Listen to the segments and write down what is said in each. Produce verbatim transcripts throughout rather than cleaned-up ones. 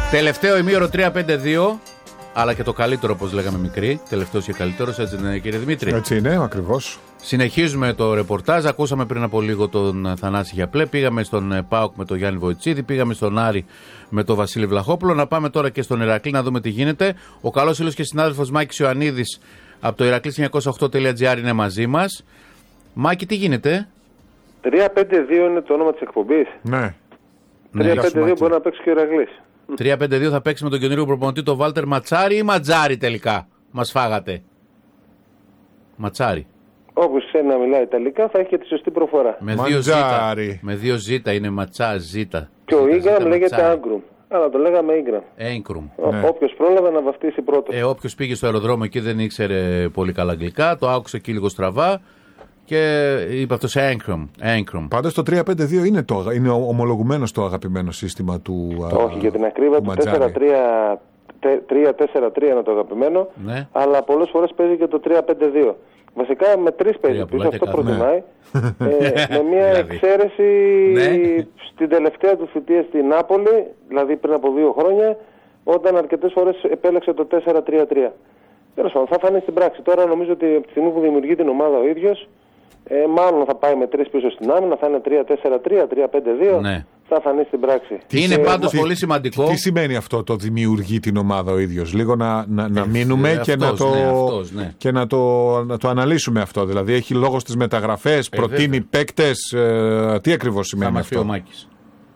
Τελευταίο ημίωρο τρία πέντε δύο. Αλλά και το καλύτερο, όπως λέγαμε μικροί. Τελευταίος και καλύτερος, έτσι δεν είναι, κύριε Δημήτρη? Έτσι είναι, ακριβώς. Συνεχίζουμε το ρεπορτάζ. Ακούσαμε πριν από λίγο τον Θανάση Γιαπλέ. Πήγαμε στον ΠΑΟΚ με τον Γιάννη Βοητσίδη. Πήγαμε στον Άρη με τον Βασίλη Βλαχόπουλο. Να πάμε τώρα και στον Ηρακλή να δούμε τι γίνεται. Ο καλός φίλος και συνάδελφος Μάκης Ιωαννίδης από το ηρακλής εννιακόσια οκτώ τελεία τζι άρ είναι μαζί μας. Μάκη, τι γίνεται? τρία πέντε δύο είναι το όνομα της εκπομπής. Ναι. τρία πέντε δύο μπορεί να παίξει και ο Ηρακλής. τρία πέντε δύο θα παίξει με τον καινούριο προπονητή, τον Βάλτερ Ματσάρη ή Ματζάρη τελικά? Μας φάγατε. Ματσάρη. Όποιος ξέρει να μιλάει Ιταλικά θα έχει και τη σωστή προφορά. Με δύο ζήτα. Με δύο ζήτα είναι Ματσά, ζήτα. Και ο Ίγκραμ λέγεται Άγκρουμ. Αλλά το λέγαμε Ίγκραμ. Έγκρουμ. Ναι. Όποιος πρόλαβε να βαφτίσει πρώτος. Ε, όποιος πήγε στο αεροδρόμιο εκεί δεν ήξερε πολύ καλά αγγλικά, το άκουσε εκεί λίγο στραβά και είπε αυτός Έγκρουμ. Πάντως το τρία πέντε δύο είναι, το, είναι ομολογουμένο στο αγαπημένο σύστημα του. Όχι, για την ακρίβεια του τρία τέσσερα τρία είναι το αγαπημένο, ναι. Αλλά πολλές φορές παίζει και το τρία πέντε δύο. Βασικά με τρεις παίζει πίσω, αυτό προτιμάει. Ναι. Ε, με μια εξαίρεση ναι. στην τελευταία του θητεία στην Νάπολη, δηλαδή πριν από δύο χρόνια, όταν αρκετές φορές επέλεξε το τέσσερα τρία τρία. Τέλος πάντων, θα φανεί στην πράξη. Τώρα νομίζω ότι από τη στιγμή που δημιουργεί την ομάδα ο ίδιος, ε, μάλλον θα πάει με τρεις πίσω στην άμυνα, θα είναι τρία τέσσερα τρία, τρία πέντε δύο. Ναι. Θα φανεί στην πράξη. Είναι ε, πάντως τι, πολύ σημαντικό. Τι σημαίνει αυτό το δημιουργεί την ομάδα ο ίδιος? Λίγο να, να, να μείνουμε ε, και, αυτός, να το, ναι, αυτός, ναι. και να το, να το αναλύσουμε αυτό. Δηλαδή έχει λόγο στις μεταγραφές, ε, προτείνει παίκτες. Ε, τι ακριβώς σημαίνει θα αυτό? Ο Μάκης.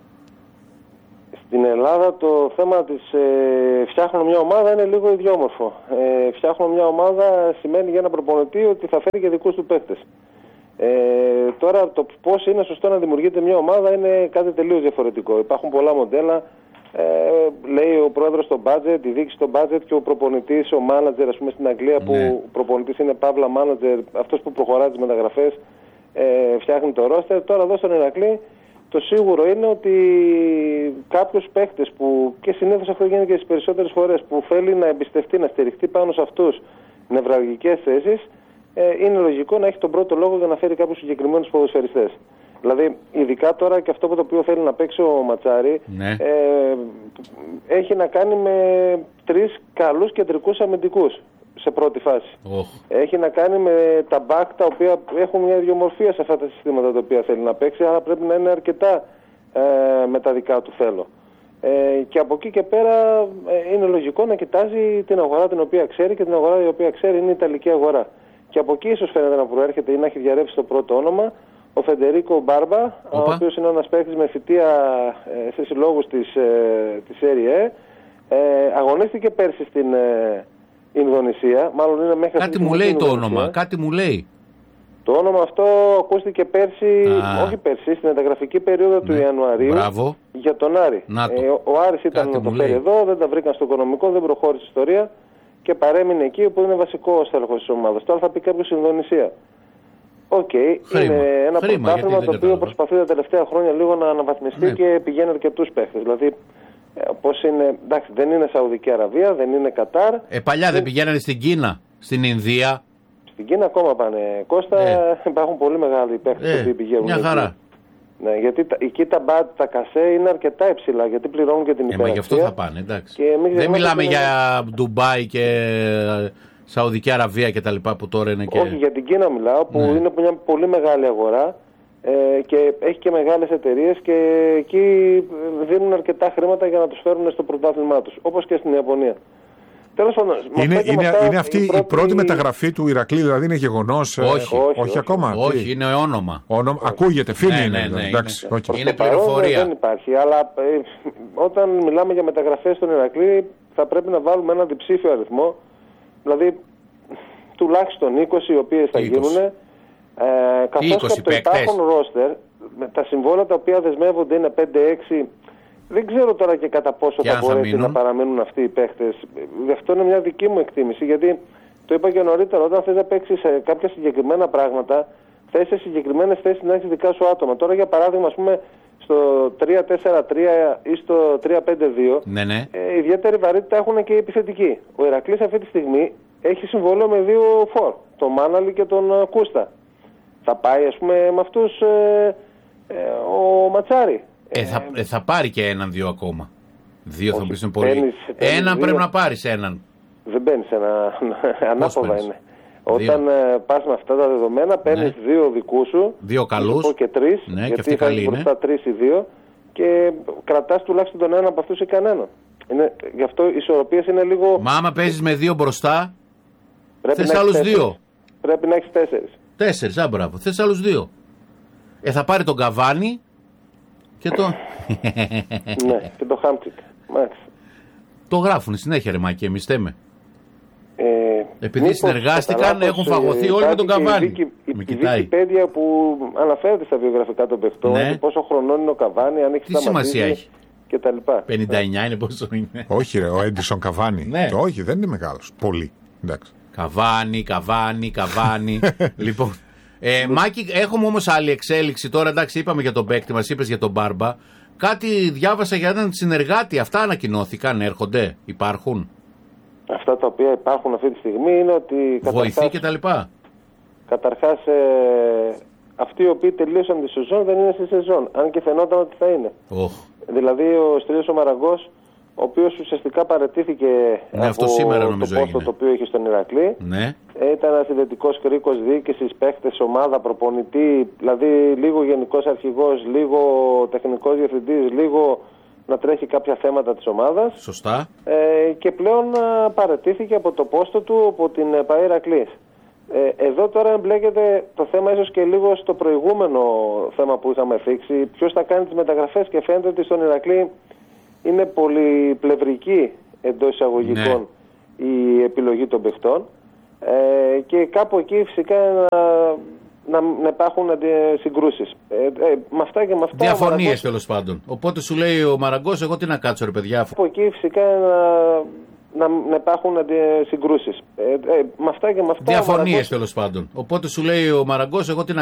Στην Ελλάδα το θέμα της ε, φτιάχνω μια ομάδα είναι λίγο ιδιόμορφο. Ε, φτιάχνω μια ομάδα σημαίνει για ένα προπονητή ότι θα φέρει και δικούς του παίκτες. Ε, τώρα το πώς είναι σωστό να δημιουργείται μια ομάδα είναι κάτι τελείως διαφορετικό. Υπάρχουν πολλά μοντέλα. Ε, λέει ο πρόεδρος στο budget, η διοίκηση στο budget και ο προπονητής, ο manager, ας πούμε στην Αγγλία, ναι. Που ο προπονητής είναι παύλα manager, αυτός που προχωράει τις μεταγραφές, ε, φτιάχνει το roster. Τώρα εδώ στον Ηρακλή το σίγουρο είναι ότι κάποιους παίχτες που, και συνήθως αυτό γίνεται και στις περισσότερες φορές, που θέλει να εμπιστευτεί, να στηριχτεί πάνω σε αυτούς νευραλγικές θέσεις, ε, είναι λογικό να έχει τον πρώτο λόγο για να φέρει κάποιους συγκεκριμένους ποδοσφαιριστές. Δηλαδή, ειδικά τώρα και αυτό που το οποίο θέλει να παίξει ο Ματσάρη, ναι. ε, έχει να κάνει με τρεις καλούς κεντρικούς αμυντικούς σε πρώτη φάση. Oh. Έχει να κάνει με τα μπακ τα οποία έχουν μια ιδιομορφία σε αυτά τα συστήματα τα οποία θέλει να παίξει, αλλά πρέπει να είναι αρκετά ε, με τα δικά του θέλω. Ε, και από εκεί και πέρα ε, είναι λογικό να κοιτάζει την αγορά την οποία ξέρει, και την αγορά η οποία ξέρει είναι η Ιταλική αγορά. Και από εκεί ίσως φαίνεται να προέρχεται ή να έχει διαρρεύσει το πρώτο όνομα, ο Φεντερίκο Μπάρμπα, ο οποίος είναι ένας παίκτης με θητεία ε, σε συλλόγους της, ε, της Serie A. Ε, αγωνίστηκε πέρσι στην ε, Ινδονησία, μάλλον είναι μέχρι κάτι μου λέει το όνομα, κάτι μου λέει. Το όνομα αυτό ακούστηκε πέρσι, Α. όχι πέρσι, στην μεταγραφική περίοδο ναι. του Ιανουαρίου. Μπράβο. Για τον Άρη. Ε, ο, ο Άρης ήταν κάτι να το φέρει εδώ, δεν τα βρήκαν στο οικονομικό, δεν προχώρησε η ιστορία και παρέμεινε εκεί, όπου είναι βασικό στέλεχος της ομάδας. Τώρα θα πει κάποιος Ινδονησία. Οκ, okay, είναι ένα πρωτάθλημα το οποίο προσπαθεί τα τελευταία χρόνια λίγο να αναβαθμιστεί ναι. και πηγαίνει αρκετούς παίχτες. Δηλαδή, πώς είναι, εντάξει, δεν είναι Σαουδική Αραβία, δεν είναι Κατάρ. Ε, παλιά δεν πηγαίνανε στην Κίνα, στην Ινδία? Στην Κίνα ακόμα πάνε. Κώστα, ε. υπάρχουν πολύ μεγάλοι παίχτες ε. που πηγαίνουν. Μια χαρά. Εκεί. Ναι, γιατί τα, εκεί τα μπάτ, τα κασέ είναι αρκετά υψηλά, γιατί πληρώνουν και την υπεραξία. Ε, μα γι' αυτό θα πάνε, εντάξει. Δεν μιλάμε είναι... για Ντουμπάι και Σαουδική Αραβία και τα λοιπά που τώρα είναι και... Όχι, για την Κίνα μιλάω, που ναι. είναι μια πολύ μεγάλη αγορά ε, και έχει και μεγάλες εταιρείες και εκεί δίνουν αρκετά χρήματα για να τους φέρουν στο πρωτάθλημά τους, όπως και στην Ιαπωνία. Τέλος πάντων, είναι, είναι, αυτά, είναι αυτή η πρώτη... η πρώτη μεταγραφή του Ηρακλή, δηλαδή είναι γεγονός? Όχι, όχι, όχι, όχι ακόμα. Όχι, είναι όνομα. όνομα ακούγεται, φίλοι ναι, είναι. Ναι, ναι, εντάξει, είναι, okay. είναι πληροφορία. Δεν υπάρχει, αλλά ε, όταν μιλάμε για μεταγραφές στον Ηρακλή θα πρέπει να βάλουμε ένα διψήφιο αριθμό, δηλαδή τουλάχιστον είκοσι οι οποίες θα γίνουν, ε, καθώς και το υπάρχον ρόστερ, τα συμβόλαια τα οποία δεσμεύονται είναι πέντε έξι. Δεν ξέρω τώρα και κατά πόσο και θα μπορέσει να παραμείνουν αυτοί οι παίχτες. Αυτό είναι μια δική μου εκτίμηση, γιατί το είπα και νωρίτερα, όταν θες να παίξεις κάποια συγκεκριμένα πράγματα, θες σε συγκεκριμένες θέσεις να έχεις δικά σου άτομα. Τώρα για παράδειγμα, ας πούμε, στο τρία τέσσερα τρία ή στο τρία πέντε δύο, ναι, ναι. Ε, ιδιαίτερη βαρύτητα έχουν και οι επιθετικοί. Ο Ηρακλής αυτή τη στιγμή έχει συμβόλαιο με δύο φορ, τον Μάναλη και τον uh, Κούστα. Θα πάει, ας πούμε, με αυτούς ε, ε, ο Ματσάρη. Ε, θα, ε, θα πάρει και έναν-δύο ακόμα. Δύο θα μου πεις είναι πολύ. Έναν πρέπει να πάρεις έναν. Δεν παίρνεις ένα. Ανάποδα είναι. Όταν ε, πας με αυτά τα δεδομένα, παίρνεις ναι. δύο δικούς σου. Δύο καλούς. Και τρεις. Ναι, γιατί και θα έχεις μπροστά τρεις ή δύο. Και κρατάς τουλάχιστον τον ένα από αυτούς ή κανέναν. Είναι, γι' αυτό οι ισορροπίες είναι λίγο. Μα άμα παίζεις με δύο μπροστά, θες άλλους δύο. Πρέπει να έχεις τέσσερις. Τέσσερις, α, μπράβο. Θες άλλους δύο. Ε, θα πάρει τον Καβάνι και το. Ναι, και το Χάμτσικ. Μάλιστα. Το γράφουν συνέχεια, ρε Μάκη, εμείς θέμε. Ε, Επειδή συνεργάστηκαν, έχουν φαγωθεί όλοι με τον Καβάνι. Η, η, η Wikipedia που αναφέρεται στα βιογραφικά των παιχτών, ναι. πόσο χρονών είναι ο Καβάνι, αν έχει τι σημασία έχει. Και τα λοιπά. πενήντα εννιά είναι, πόσο είναι. Όχι, ρε, ο Έντισον Καβάνι. Ναι. Το, όχι, δεν είναι μεγάλος. Πολύ. Εντάξει. Καβάνι, Καβάνι, Καβάνι. Λοιπόν. Ε, Μάκη, έχουμε όμως άλλη εξέλιξη τώρα. Εντάξει, είπαμε για τον παίκτη, μας είπες για τον Μπάρμπα. Κάτι διάβασα για έναν συνεργάτη. Αυτά ανακοινώθηκαν, έρχονται, υπάρχουν. Αυτά τα οποία υπάρχουν αυτή τη στιγμή είναι ότι. Βοηθεί και τα λοιπά. Καταρχάς, ε, αυτοί οι οποίοι τελείωσαν τη σεζόν δεν είναι στη σεζόν. Αν και φαινόταν ότι θα είναι. Oh. Δηλαδή, ο Στρίλος ο Μαραγκός, ο οποίος ουσιαστικά παραιτήθηκε ναι, από σήμερα, το πόστο έγινε. Το οποίο είχε στον Ηρακλή. Ναι. Ήταν ένας συνδετικός κρίκος διοίκησης, παίκτες, ομάδα, προπονητή, δηλαδή λίγο γενικός αρχηγός, λίγο τεχνικός διευθυντής, λίγο να τρέχει κάποια θέματα της ομάδας. Σωστά. Ε, και πλέον α, παραιτήθηκε από το πόστο του από την ΠΑΕ Ηρακλής. Ε, εδώ τώρα εμπλέκεται το θέμα ίσως και λίγο στο προηγούμενο θέμα που είχαμε θίξει. Ποιος θα κάνει τις μεταγραφές και φαίνεται ότι στον Ηρακλή είναι πολυπλευρική εντός εισαγωγικών ναι. η επιλογή των παιχτών. Ε, και κάπου εκεί φυσικά να, να, να υπάρχουν συγκρούσεις. Ε, ε, με αυτά και με αυτά. Διαφωνίες Μαραγκός... τέλος πάντων. Οπότε σου λέει ο Μαραγκός, εγώ τι να κάτσω ρε παιδιά. Από εκεί φυσικά να, να, να υπάρχουν συγκρούσεις. Ε, ε, με αυτά και με αυτά. Διαφωνίες Μαραγκός... τέλος πάντων. Οπότε σου λέει ο Μαραγκός, εγώ τι να